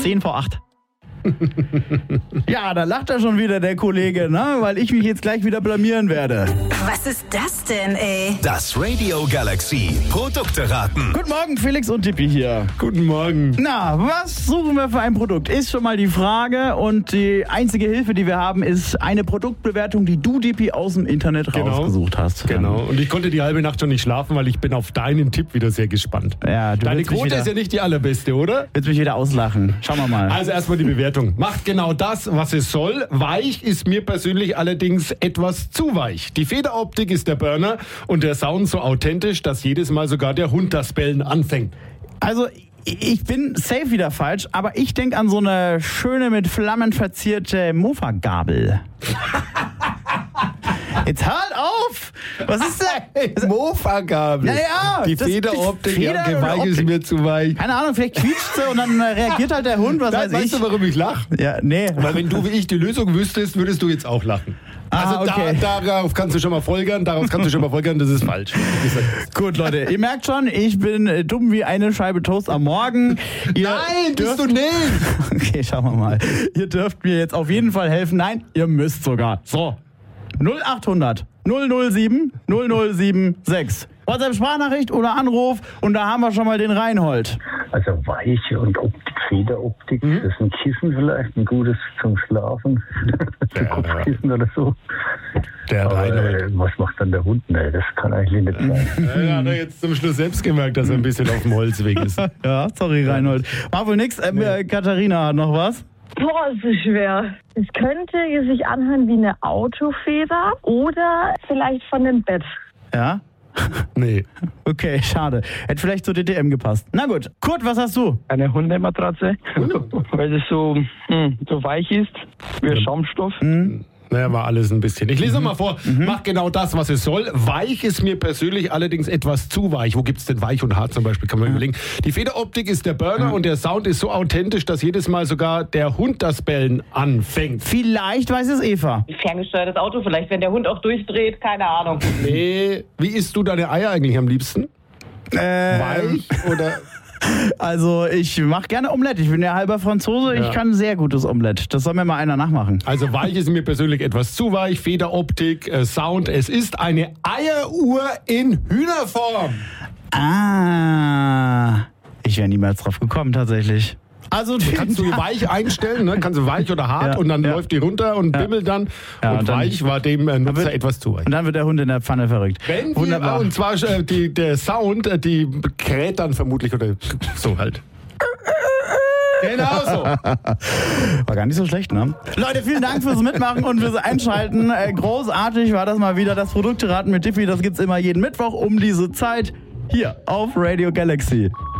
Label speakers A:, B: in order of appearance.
A: 7:10. Ja, da lacht er schon wieder, der Kollege, ne? Weil ich mich jetzt gleich wieder blamieren werde.
B: Was ist das denn, ey?
C: Das Radio Galaxy Produkte raten.
A: Guten Morgen, Felix und Dippi hier.
D: Guten Morgen.
A: Na, was suchen wir für ein Produkt? Ist schon mal die Frage, und die einzige Hilfe, die wir haben, ist eine Produktbewertung, die du, Dippi, aus dem Internet rausgesucht hast.
D: Genau, und ich konnte die halbe Nacht schon nicht schlafen, weil ich bin auf deinen Tipp wieder sehr gespannt.
A: Ja,
D: Deine Quote ist ja nicht die allerbeste, oder?
A: Willst mich wieder auslachen. Schauen wir mal.
D: Also erstmal die Bewertung. Macht genau das, was es soll. Weich ist mir persönlich allerdings etwas zu weich. Die Federoptik ist der Burner und der Sound so authentisch, dass jedes Mal sogar der Hund das Bellen anfängt.
A: Also, ich bin safe wieder falsch, aber ich denke an so eine schöne, mit Flammen verzierte Mofa-Gabel. Jetzt hört auf! Was ist das?
D: Mofa-Gabel.
A: Naja,
D: die Federoptik, weich ist mir zu weich.
A: Keine Ahnung, vielleicht quietscht sie und dann reagiert halt der Hund, was weiß ich.
D: Weißt du, warum ich lache?
A: Ja, nee.
D: Weil wenn du wie ich die Lösung wüsstest, würdest du jetzt auch lachen. Also
A: okay.
D: darauf kannst du schon mal folgern, das ist falsch.
A: Gut, Leute, ihr merkt schon, ich bin dumm wie eine Scheibe Toast am Morgen.
D: Nein, bist du nicht!
A: Okay, schauen wir mal. Ihr dürft mir jetzt auf jeden Fall helfen. Nein, ihr müsst sogar. So, 0800 007 0076. WhatsApp-Sprachnachricht oder Anruf, und da haben wir schon mal den Reinhold.
E: Also weiche und Federoptik, das ist ein Kissen vielleicht, ein gutes zum Schlafen, ein Kopfkissen oder so.
D: Der Reinhold.
E: Was macht dann der Hund? Nee, das kann eigentlich nicht sein.
D: Ja, hat er jetzt zum Schluss selbst gemerkt, dass er ein bisschen auf dem Holzweg ist.
A: Ja, sorry Reinhold. War wohl nix. Katharina hat noch was?
F: Boah, ist so schwer. Es könnte sich anhören wie eine Autofeder oder vielleicht von dem Bett.
A: Ja?
D: Nee.
A: Okay, schade. Hätte vielleicht zur DTM gepasst. Na gut. Kurt, was hast du?
G: Eine Hundematratze, weil das so weich ist, wie Schaumstoff.
D: Naja, war alles ein bisschen. Ich lese mal vor. Macht genau das, was es soll. Weich ist mir persönlich allerdings etwas zu weich. Wo gibt's denn weich und hart zum Beispiel? Kann man überlegen. Die Federoptik ist der Burner und der Sound ist so authentisch, dass jedes Mal sogar der Hund das Bellen anfängt.
A: Vielleicht weiß es Eva.
H: Ferngesteuertes Auto, vielleicht, wenn der Hund auch durchdreht, keine Ahnung.
D: Nee. Wie isst du deine Eier eigentlich am liebsten? Weich oder...
A: Also ich mache gerne Omelette. Ich bin ja halber Franzose, ich kann sehr gutes Omelette. Das soll mir mal einer nachmachen.
D: Also weich ist mir persönlich etwas zu weich. Federoptik, Sound. Es ist eine Eieruhr in Hühnerform.
A: Ich wäre niemals drauf gekommen tatsächlich. Also
D: kannst du weich einstellen, ne? Kannst du weich oder hart, und dann läuft die runter und bimmelt dann.
A: Ja,
D: und weich war dem Nutzer etwas zu weich.
A: Und dann wird der Hund in der Pfanne verrückt.
D: Wunderbar. Und zwar der Sound, die kräht dann vermutlich oder so halt. Genau so.
A: War gar nicht so schlecht, ne? Leute, vielen Dank fürs Mitmachen und fürs Einschalten. Großartig war das mal wieder, das Produkteraten mit Diffie. Das gibt's immer jeden Mittwoch um diese Zeit hier auf Radio Galaxy.